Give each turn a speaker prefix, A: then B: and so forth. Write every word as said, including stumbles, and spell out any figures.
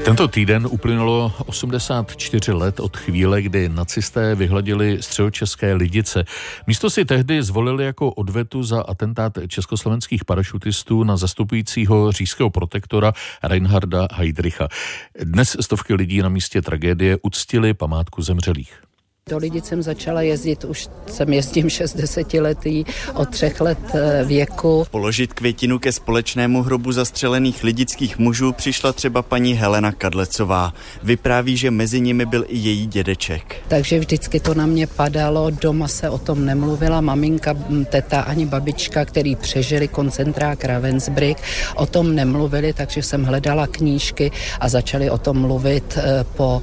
A: Tento týden uplynulo osmdesát čtyři let od chvíle, kdy nacisté vyhladili středočeské Lidice. Místo si tehdy zvolili jako odvetu za atentát československých parašutistů na zastupujícího říšského protektora Reinharda Heydricha. Dnes stovky lidí na místě tragédie uctili památku zemřelých.
B: Do Lidic jsem začala jezdit, už jsem jezdím šestdesetiletý, od třech let věku.
C: Položit květinu ke společnému hrobu zastřelených lidických mužů přišla třeba paní Helena Kadlecová. Vypráví, že mezi nimi byl i její dědeček.
B: Takže vždycky to na mě padalo, doma se o tom nemluvila, maminka, teta ani babička, který přežili koncentrák Ravensbrück, o tom nemluvili, takže jsem hledala knížky a začali o tom mluvit po